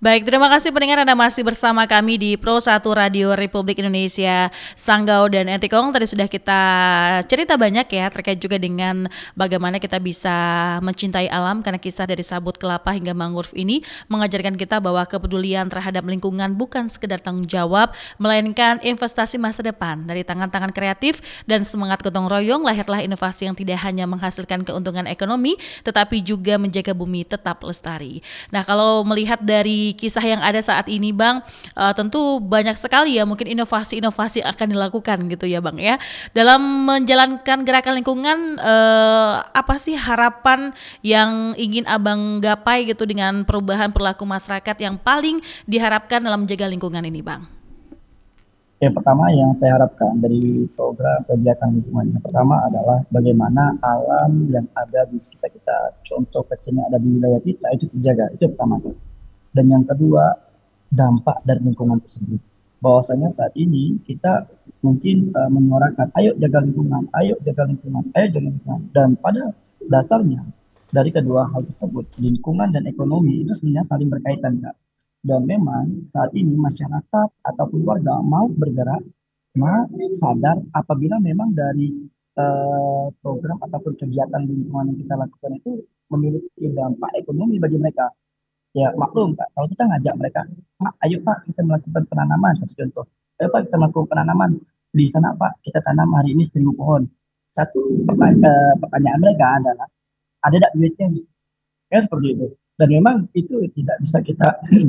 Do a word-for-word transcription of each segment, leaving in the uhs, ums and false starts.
Baik, terima kasih pendengar Anda masih bersama kami di Pro satu Radio Republik Indonesia, Sanggau dan Etikong. Tadi sudah kita cerita banyak ya terkait juga dengan bagaimana kita bisa mencintai alam, karena kisah dari sabut kelapa hingga mangrove ini mengajarkan kita bahwa kepedulian terhadap lingkungan bukan sekedar tanggung jawab, melainkan investasi masa depan. Dari tangan-tangan kreatif dan semangat gotong royong lahirlah inovasi yang tidak hanya menghasilkan keuntungan ekonomi tetapi juga menjaga bumi tetap lestari. Nah, kalau melihat dari kisah yang ada saat ini Bang, uh, tentu banyak sekali ya mungkin inovasi-inovasi akan dilakukan gitu ya Bang ya. Dalam menjalankan gerakan lingkungan, uh, apa sih harapan yang ingin Abang gapai gitu dengan perubahan perilaku masyarakat yang paling diharapkan dalam menjaga lingkungan ini Bang? Yang pertama yang saya harapkan dari program kegiatan lingkungan yang pertama adalah bagaimana alam yang ada di sekitar kita, contoh kecilnya ada di wilayah kita itu terjaga, itu yang pertama. Dan yang kedua, dampak dari lingkungan tersebut. Bahwasanya saat ini kita mungkin uh, menyuarakan, ayo jaga lingkungan, ayo jaga lingkungan, ayo jaga lingkungan. Dan pada dasarnya dari kedua hal tersebut, lingkungan dan ekonomi itu sebenarnya saling berkaitan, Kak. Dan memang saat ini masyarakat ataupun warga mau bergerak, mau sadar apabila memang dari eh, program ataupun kegiatan lingkungan yang kita lakukan itu memiliki dampak ekonomi bagi mereka. Ya maklum Pak, kalau kita ngajak mereka, Pak, ayo Pak kita melakukan penanaman, satu contoh. Ayo Pak kita melakukan penanaman. Di sana Pak, kita tanam hari ini seribu pohon. Satu pertanya- eh, pertanyaan mereka adalah, ada tidak duitnya? Ya seperti itu. Dan memang itu tidak bisa kita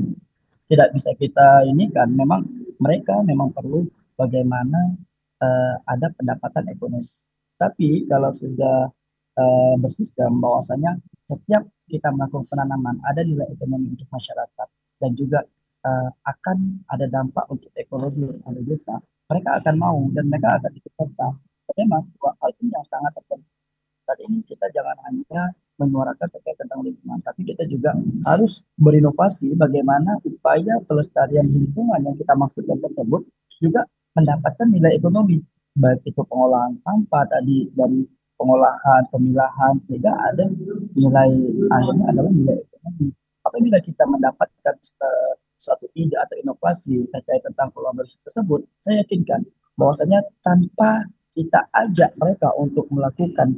tidak bisa kita ini kan memang mereka memang perlu bagaimana eh, ada pendapatan ekonomi. Tapi kalau sudah eh, bersistem bahwasanya setiap kita melakukan penanaman ada nilai ekonomi untuk masyarakat dan juga eh, akan ada dampak untuk ekologi yang ada di desa, mereka akan mau dan mereka akan ikut serta. Memang dua hal ini yang sangat terpenting. Saat ini kita jangan hanya menyuarakan terkait tentang lingkungan, tapi kita juga harus berinovasi bagaimana upaya pelestarian lingkungan yang kita maksudkan tersebut juga mendapatkan nilai ekonomi, baik itu pengolahan sampah tadi dari pengolahan, pemilahan, sehingga ada nilai akhirnya adalah nilai ekonomi. Apabila kita mendapatkan uh, suatu ide atau inovasi terkait tentang kolaborasi tersebut, saya yakinkan bahwasanya tanpa kita ajak mereka untuk melakukan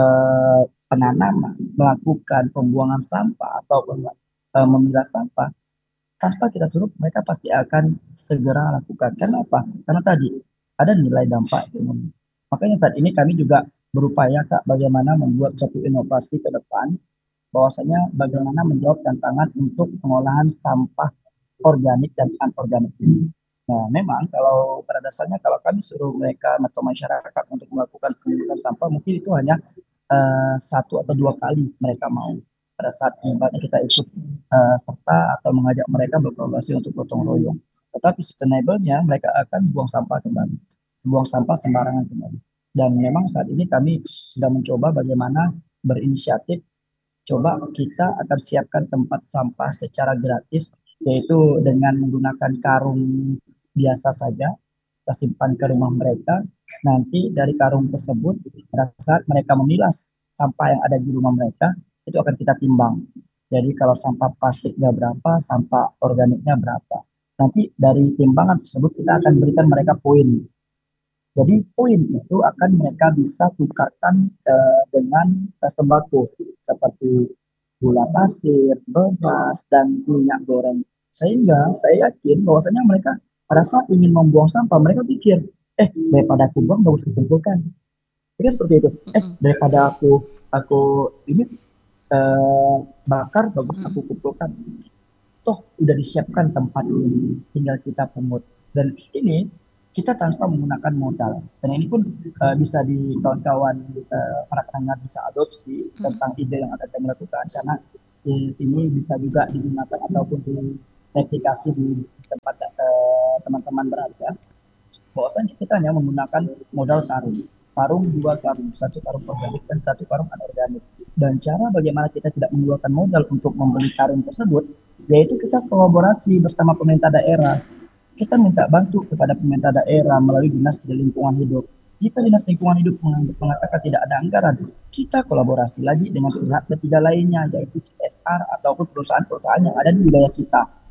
eh, penanaman, melakukan pembuangan sampah atau eh, memilah sampah, tanpa kita suruh mereka pasti akan segera lakukan. Kenapa? Karena tadi ada nilai dampak ekonomi. Makanya saat ini kami juga berupaya Kak bagaimana membuat satu inovasi ke depan bahwasanya bagaimana menjawab tantangan untuk pengolahan sampah organik dan anorganik ini. Nah, memang kalau pada dasarnya kalau kami suruh mereka atau masyarakat untuk melakukan pengolahan sampah, mungkin itu hanya eh, satu atau dua kali mereka mau. Pada saat ibaratnya kita ikut eh, serta atau mengajak mereka berkolaborasi untuk gotong royong. Tetapi sustainable-nya mereka akan buang sampah kembali, buang sampah sembarangan kembali. Dan memang saat ini kami sedang mencoba bagaimana berinisiatif, coba kita akan siapkan tempat sampah secara gratis, yaitu dengan menggunakan karung biasa saja, kita simpan ke rumah mereka. Nanti dari karung tersebut, pada saat mereka memilah sampah yang ada di rumah mereka, itu akan kita timbang. Jadi kalau sampah plastiknya berapa, sampah organiknya berapa. Nanti dari timbangan tersebut kita akan berikan mereka poin. Jadi poin itu akan mereka bisa tukarkan eh, dengan eh, sembako seperti gula pasir, beras, dan minyak goreng. Sehingga saya yakin bahwasanya mereka pada saat ingin membuang sampah, mereka pikir, eh daripada aku buang bagus kumpulkan. Jadi seperti itu. Eh Mm-mm. daripada aku aku ini eh, bakar bagus aku kumpulkan. Toh udah disiapkan tempat ini, tinggal kita pungut. Dan ini kita tanpa menggunakan modal. Dan ini pun eh, bisa di kawan-kawan eh, para pendengar bisa adopsi Mm-mm. tentang ide yang akan kami lakukan karena i- ini bisa juga digunakan ataupun direplikasi di tempat eh, teman-teman berada. Bahwasanya kita hanya menggunakan modal karung. Karung dua karung, satu karung organik dan satu karung anorganik. Dan cara bagaimana kita tidak mengeluarkan modal untuk membeli karung tersebut, yaitu kita kolaborasi bersama pemerintah daerah. Kita minta bantu kepada pemerintah daerah melalui Dinas Lingkungan Hidup. Jika Dinas Lingkungan Hidup mengatakan tidak ada anggaran, kita kolaborasi lagi dengan pihak ketiga lainnya, yaitu C S R ataupun perusahaan-perusahaan yang ada di wilayah kita.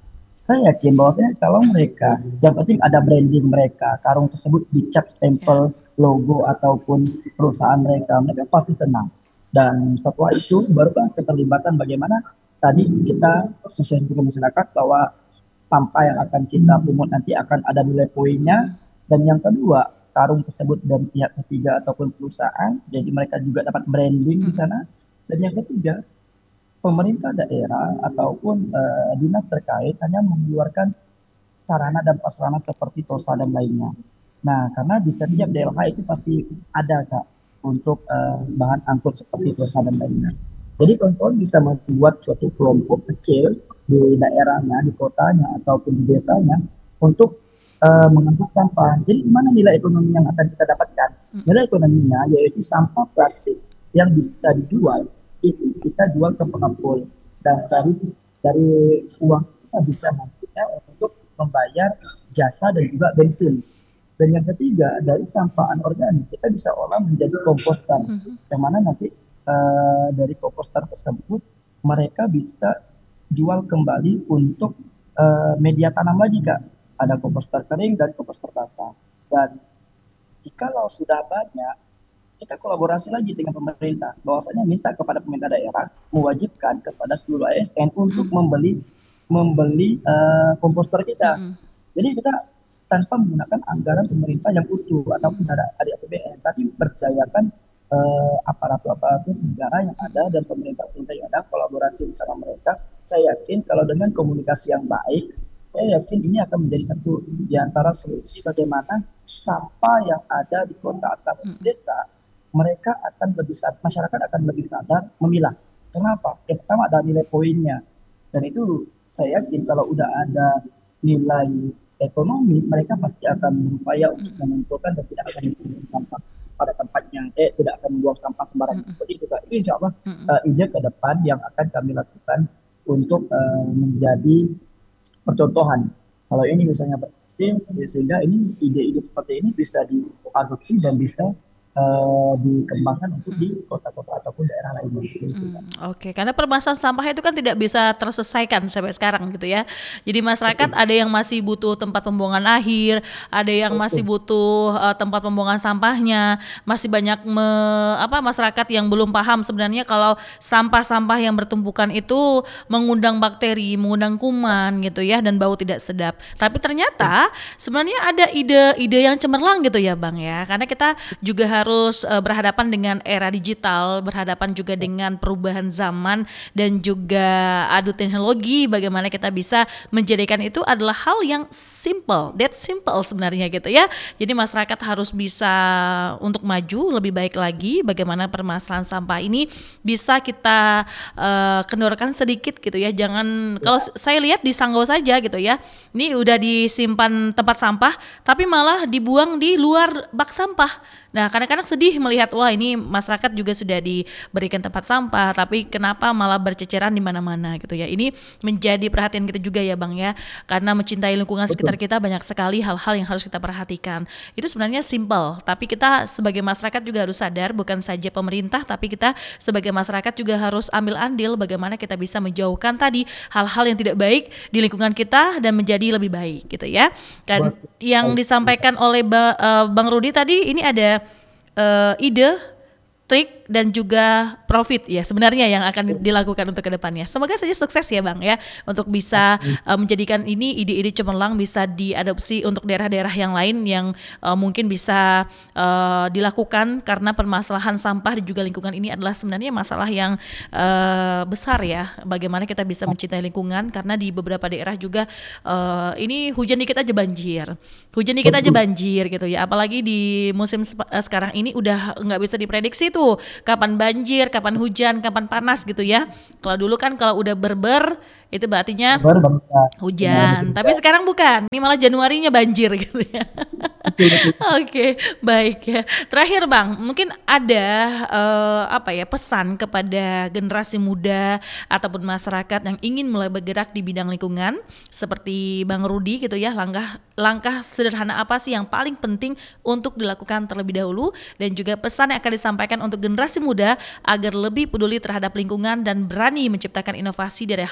Saya yakin bahwasanya kalau mereka, yang penting ada branding mereka, karung tersebut dicap Ya. stempel logo ataupun perusahaan mereka, mereka pasti senang. Dan setelah itu barulah keterlibatan bagaimana tadi kita sosialisasi ke masyarakat bahwa sampah yang akan kita pungut nanti akan ada nilai poinnya. Mm-mm. Dan yang kedua, karung tersebut dari pihak ketiga ataupun perusahaan, jadi mereka juga dapat branding di Mm-mm. sana. Dan yang ketiga, pemerintah daerah ataupun eh, dinas terkait hanya mengeluarkan sarana dan prasarana seperti TOSA dan lainnya. Nah, karena di setiap daerah itu pasti ada Kak untuk eh, bahan angkut seperti TOSA dan lainnya. Jadi kawan-kawan bisa membuat suatu kelompok kecil di daerahnya, di kotanya ataupun di desanya untuk eh, mengangkut sampah. Jadi mana nilai ekonomi yang akan kita dapatkan? Mm-mm. Nilai ekonominya yaitu sampah plastik yang bisa dijual itu kita jual ke pengepul dan dari dari uang kita bisa nantinya untuk membayar jasa dan juga bensin. Dan yang ketiga, dari sampah anorganik kita bisa olah menjadi komposter. Mhm. Yang mana nanti eh, dari komposter tersebut mereka bisa jual kembali untuk eh, media tanam lagi Kak. Ada komposter kering dan komposter basah. Dan jikalau sudah banyak, kita kolaborasi lagi dengan pemerintah. Bahwasanya minta kepada pemerintah daerah mewajibkan kepada seluruh A S N untuk Mhm. membeli membeli eh, komposter kita. Mhm. Jadi kita tanpa menggunakan anggaran pemerintah yang utuh ataupun Mhm. ada dari A P B N, tapi berdayakan eh, aparatur-aparatur negara yang ada dan pemerintah-pemerintah yang ada kolaborasi bersama mereka. Saya yakin kalau dengan komunikasi yang baik, saya yakin ini akan menjadi satu di antara solusi bagaimana sampah yang ada di kota atau Mhm. desa mereka akan lebih sadar, masyarakat akan lebih sadar memilah. Kenapa? Yang pertama ada nilai poinnya. Dan itu saya yakin kalau udah ada nilai ekonomi, mereka pasti akan berupaya untuk Mhm. mengumpulkan dan tidak akan membuang sampah pada tempatnya, eh tidak akan membuang sampah sembarangan. Mhm. Seperti itu, Kak. Itu insya Allah Mhm. uh, ide ke depan yang akan kami lakukan untuk uh, menjadi percontohan. Kalau ini misalnya berhasil, sehingga ini ide-ide seperti ini bisa diadopsi dan bisa uh, dikembangkan untuk di Mhm. kota-kota ataupun daerah lainnya. Seperti itu, Kak. Hmm, oke. Karena permasalahan sampah itu kan tidak bisa terselesaikan sampai sekarang gitu ya. Jadi masyarakat Betul, ada yang masih butuh tempat pembuangan akhir, ada yang masih betul, butuh eh, tempat pembuangan sampahnya, masih banyak me- apa masyarakat yang belum paham sebenarnya kalau sampah-sampah yang bertumpukan itu mengundang bakteri, mengundang kuman gitu ya dan bau tidak sedap. Tapi betul, ternyata sebenarnya ada ide-ide yang cemerlang gitu ya Bang ya. Karena kita juga harus eh, berhadapan dengan era digital, berhadapan juga dengan perubahan zaman dan juga adu teknologi, bagaimana kita bisa menjadikan itu adalah hal yang simple, that simple sebenarnya gitu ya. Jadi masyarakat harus bisa untuk maju lebih baik lagi, bagaimana permasalahan sampah ini bisa kita eh, kendorkan sedikit gitu ya. Jangan, kalau ya, saya lihat di Sanggau saja gitu ya, ini udah disimpan tempat sampah tapi malah dibuang di luar bak sampah. Nah, kadang-kadang sedih melihat wah ini masyarakat juga sudah diberikan tempat sampah, tapi kenapa malah berceceran di mana-mana gitu ya. Ini menjadi perhatian kita juga ya Bang ya, karena mencintai lingkungan sekitar betul, kita banyak sekali hal-hal yang harus kita perhatikan. Itu sebenarnya simple, tapi kita sebagai masyarakat juga harus sadar, bukan saja pemerintah, tapi kita sebagai masyarakat juga harus ambil andil bagaimana kita bisa menjauhkan tadi hal-hal yang tidak baik di lingkungan kita dan menjadi lebih baik gitu ya. Dan betul. yang disampaikan oleh Ba- eh, Bang Rudi tadi ini ada eh, ide, trik dan juga profit ya sebenarnya yang akan dilakukan untuk kedepannya. Semoga saja sukses ya Bang ya untuk bisa eh, menjadikan ini ide-ide cemerlang bisa diadopsi untuk daerah-daerah yang lain yang eh, mungkin bisa eh, dilakukan karena permasalahan sampah dan juga lingkungan ini adalah sebenarnya masalah yang eh, besar ya. Bagaimana kita bisa mencintai lingkungan karena di beberapa daerah juga eh, ini hujan dikit aja banjir, hujan dikit aja Betul, banjir gitu ya. Apalagi di musim sepa- eh, sekarang ini udah nggak bisa diprediksi tuh kapan banjir, kapan hujan, kapan panas gitu ya. Kalau dulu kan kalau udah berber itu berartinya baru bangsa dengan musim hujan, tapi hujan. sekarang bukan. Ini malah Januarinya banjir gitu ya. Betul, betul. Oke, baik ya. Terakhir Bang, mungkin ada eh, apa ya pesan kepada generasi muda ataupun masyarakat yang ingin mulai bergerak di bidang lingkungan seperti Bang Rudi gitu ya. Langkah langkah sederhana apa sih yang paling penting untuk dilakukan terlebih dahulu dan juga pesan yang akan disampaikan untuk generasi muda agar lebih peduli terhadap lingkungan dan berani menciptakan inovasi dari hal-hal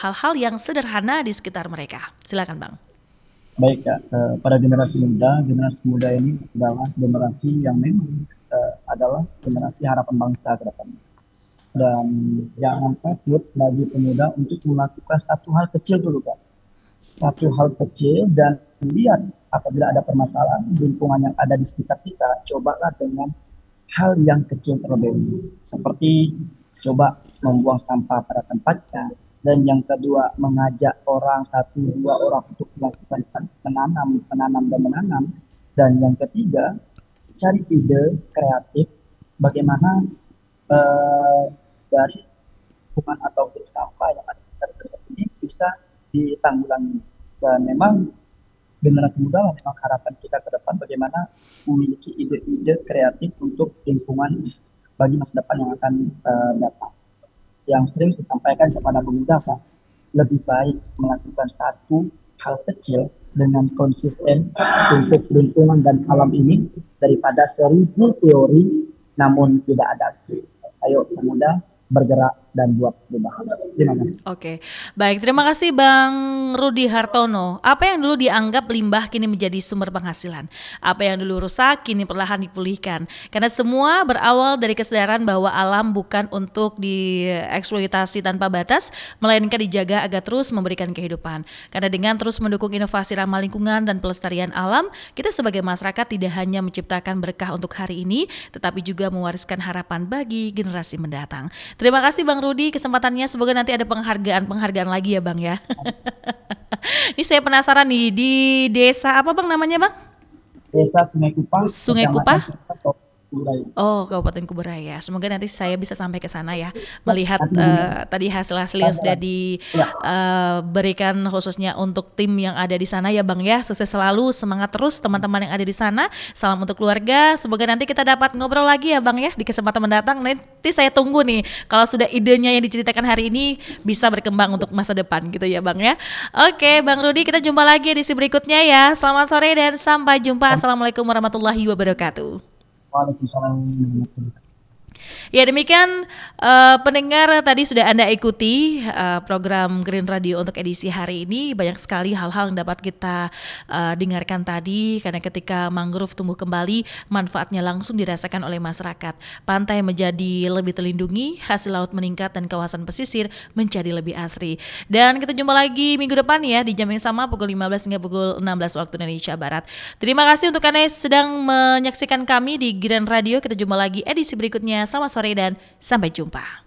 yang sederhana di sekitar mereka. Silakan Bang. Baik ya, eh, pada generasi muda, generasi muda ini adalah generasi yang memang eh, adalah generasi harapan bangsa ke depan. Dan jangan takut bagi pemuda untuk melakukan satu hal kecil dulu, Kak. Satu hal kecil dan lihat apabila ada permasalahan di lingkungan yang ada di sekitar kita, cobalah dengan hal yang kecil terlebih dahulu. Seperti coba membuang sampah pada tempatnya. Dan yang kedua, mengajak orang, satu, dua orang untuk melakukan menanam, menanam, dan menanam. Dan yang ketiga, cari ide kreatif bagaimana eh, dari lingkungan atau dari sampah yang ada di sekitar kita ini bisa ditanggulangi. Dan memang generasi muda memang harapan kita ke depan bagaimana memiliki ide-ide kreatif untuk lingkungan bagi masa depan yang akan uh, datang. Yang sering saya sampaikan kepada pemuda, Pak, lebih baik melakukan satu hal kecil dengan konsisten untuk lingkungan dan alam ini daripada seribu teori namun tidak ada aksi. Ayo pemuda, bergerak dan buat perubahan. Terima kasih. Oke, baik. Terima kasih Bang Rudi Hartono. Apa yang dulu dianggap limbah kini menjadi sumber penghasilan. Apa yang dulu rusak kini perlahan dipulihkan. Karena semua berawal dari kesadaran bahwa alam bukan untuk dieksploitasi tanpa batas, melainkan dijaga agar terus memberikan kehidupan. Karena dengan terus mendukung inovasi ramah lingkungan dan pelestarian alam, kita sebagai masyarakat tidak hanya menciptakan berkah untuk hari ini, tetapi juga mewariskan harapan bagi generasi mendatang. Terima kasih Bang Rudi kesempatannya, semoga nanti ada penghargaan-penghargaan lagi ya Bang ya. Ini saya penasaran nih, di desa apa Bang namanya Bang? Desa Sungai Kupang, Sungai Kupang? Kuburaya. Oh, Kabupaten Kuburaya. Semoga nanti saya bisa sampai ke sana ya, melihat uh, tadi hasil-hasil yang sudah diberikan uh, khususnya untuk tim yang ada di sana ya Bang ya. Sukses selalu, semangat terus teman-teman yang ada di sana. Salam untuk keluarga. Semoga nanti kita dapat ngobrol lagi ya Bang ya di kesempatan mendatang. Nanti saya tunggu nih kalau sudah idenya yang diceritakan hari ini bisa berkembang untuk masa depan gitu ya Bang ya. Oke, Bang Rudi, kita jumpa lagi edisi berikutnya ya. Selamat sore dan sampai jumpa. Assalamualaikum warahmatullahi wabarakatuh. Waalaikumsalam. Ya demikian uh, pendengar, tadi sudah Anda ikuti uh, program Green Radio untuk edisi hari ini. Banyak sekali hal-hal yang dapat kita uh, dengarkan tadi, karena ketika mangrove tumbuh kembali manfaatnya langsung dirasakan oleh masyarakat. Pantai menjadi lebih terlindungi, hasil laut meningkat dan kawasan pesisir menjadi lebih asri. Dan kita jumpa lagi minggu depan ya di jam yang sama pukul lima belas hingga pukul enam belas waktu Indonesia Barat. Terima kasih untuk Anda yang sedang menyaksikan kami di Green Radio. Kita jumpa lagi edisi berikutnya. Selamat sore dan sampai jumpa.